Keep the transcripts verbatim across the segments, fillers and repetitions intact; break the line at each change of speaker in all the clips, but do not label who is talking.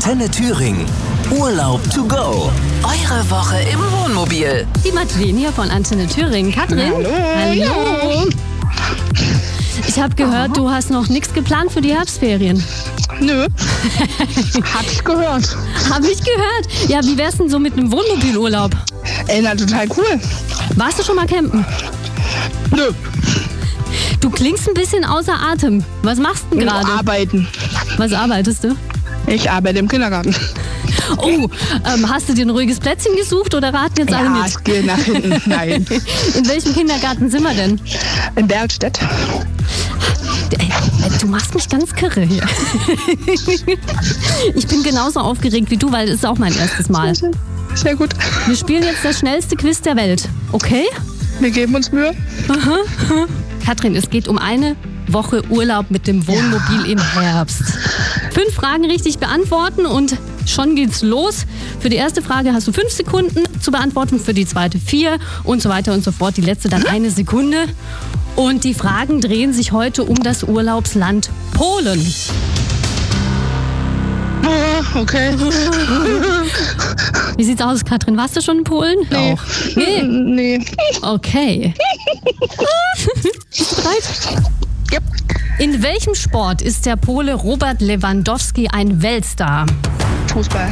Antenne Thüringen. Urlaub to go. Eure Woche im Wohnmobil.
Die Madeleine hier von Antenne Thüringen. Katrin?
Hallo.
Hallo. Ich habe gehört, oh. du hast noch nichts geplant für die Herbstferien.
Nö. Hab ich gehört.
Hab ich gehört. Ja, wie wär's denn so mit einem Wohnmobilurlaub?
Ey, na, total cool.
Warst du schon mal campen?
Nö.
Du klingst ein bisschen außer Atem. Was machst du denn gerade?
Arbeiten.
Was arbeitest du?
Ich arbeite im Kindergarten.
Oh, ähm, hast du dir ein ruhiges Plätzchen gesucht oder raten jetzt alle
Ja,
mit?
ich gehe nach hinten. Nein.
In welchem Kindergarten sind wir denn?
In Bergstedt.
Ey, du machst mich ganz kirre hier. Ich bin genauso aufgeregt wie du, weil es ist auch mein erstes Mal.
Sehr, sehr gut.
Wir spielen jetzt das schnellste Quiz der Welt, okay?
Wir geben uns Mühe.
Aha. Katrin, es geht um eine Woche Urlaub mit dem Wohnmobil ja. im Herbst. Fünf Fragen richtig beantworten und schon geht's los. Für die erste Frage hast du fünf Sekunden zu beantworten, für die zweite vier und so weiter und so fort. Die letzte dann eine Sekunde. Und die Fragen drehen sich heute um das Urlaubsland Polen.
Oh, okay.
Wie sieht's aus, Katrin? Warst du schon in Polen?
Nee.
Auch. Nee?
Nee.
Okay. Bist du bereit?
Ja.
In welchem Sport ist der Pole Robert Lewandowski ein Weltstar?
Fußball.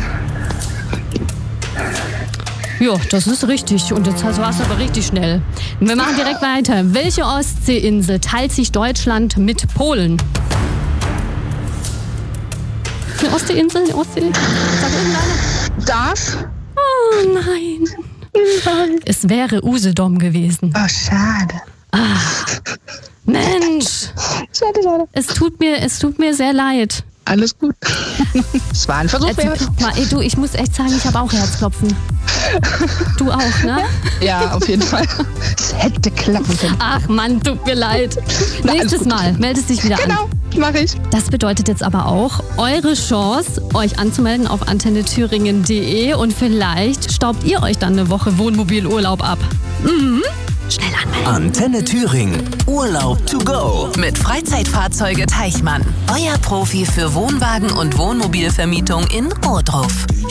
Ja, das ist richtig. Und jetzt warst du aber richtig schnell. Wir machen direkt weiter. Welche Ostseeinsel teilt sich Deutschland mit Polen? Eine Ostseeinsel? Eine Ostsee? Sag irgendeine.
Das?
Oh nein.
Nein.
Es wäre Usedom gewesen.
Oh, schade.
Ah, Mensch.
Schade, schade.
Es tut mir, es tut mir sehr leid.
Alles gut. Es war ein Versuch
Also,
wert.
guck mal, ey, du, ich muss echt sagen, ich habe auch Herzklopfen. Du auch, ne?
Ja, auf jeden Fall. Es hätte klappen können.
Ach Mann, tut mir leid.
Na,
Nächstes Mal meldest dich wieder
Genau,
an.
mache ich.
Das bedeutet jetzt aber auch eure Chance, euch anzumelden auf antenne thüringen punkt de und vielleicht staubt ihr euch dann eine Woche Wohnmobilurlaub ab. Mhm. Schnell anmelden.
Antenne Thüringen. Urlaub to go. Mit Freizeitfahrzeuge Teichmann. Euer Profi für Wohnwagen und Wohnmobilvermietung in Ohrdruf.